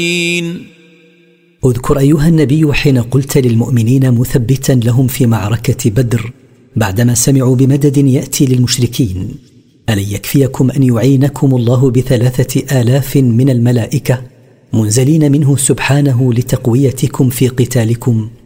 اذكر أيها النبي حين قلت للمؤمنين مثبتا لهم في معركة بدر بعدما سمعوا بمدد يأتي للمشركين: ألن يكفيكم أن يعينكم الله ب3,000 من الملائكة منزلين منه سبحانه لتقويتكم في قتالكم؟